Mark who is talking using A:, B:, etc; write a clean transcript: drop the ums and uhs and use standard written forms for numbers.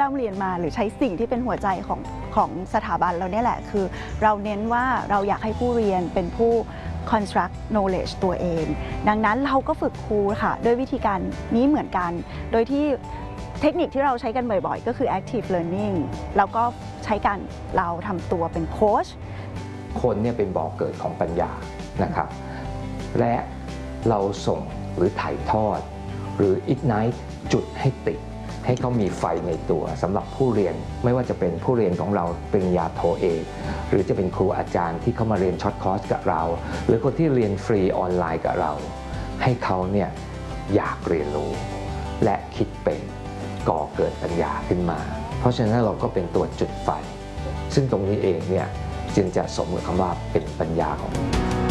A: ร่ำเรียนมาหรือใช้สิ่งที่เป็นหัวใจของสถาบันเราเนี่ยแหละคือเราเน้นว่าเราอยากให้ผู้เรียนเป็นผู้ construct knowledge ตัวเองดังนั้นเราก็ฝึกครูค่ะด้วยวิธีการนี้เหมือนกันโดยที่เทคนิคที่เราใช้กันบ่อยๆก็คือ active learning แล้วก็ใช้การเราทำตัวเป็นโค้ช
B: คนเนี่ยเป็นบ่อเกิดของปัญญานะครับและเราส่งหรือถ่ายทอดหรือ ignite จุดให้ติดให้เขามีไฟในตัวสำหรับผู้เรียนไม่ว่าจะเป็นผู้เรียนของเราปริญญาโทเอกหรือจะเป็นครูอาจารย์ที่เขามาเรียนช็อตคอร์สกับเราหรือคนที่เรียนฟรีออนไลน์กับเราให้เขาเนี่ยอยากเรียนรู้และคิดเป็นก่อเกิดปัญญาขึ้นมาเพราะฉะนั้นเราก็เป็นตัวจุดไฟซึ่งตรงนี้เองเนี่ยจึงจะสมกับคำว่าเป็นปัญญาของ